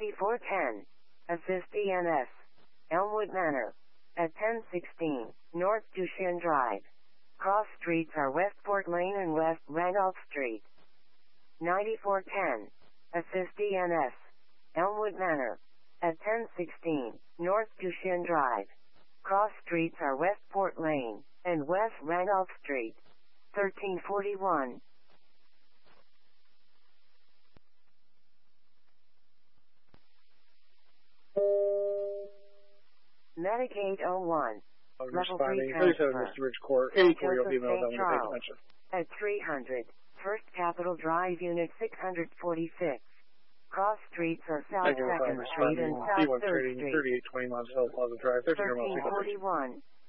9410. Assist ENS. Elmwood Manor. At 1016 North Duchesne Drive. Cross streets are Westport Lane and West Randolph Street. 9410. Assist ENS. Elmwood Manor. At 1016 North Duchesne Drive. Cross streets are Westport Lane and West Randolph Street. 1341. Medicaid 01. Level 3 transfer. Mr. Ridge Court, St. 84 Joseph email St. them Charles. mention. At 300. First Capitol Drive, Unit 646. Cross streets are South 2nd Street and South 3rd Street. 3820 Monticello Plaza Drive, 1341. 1341.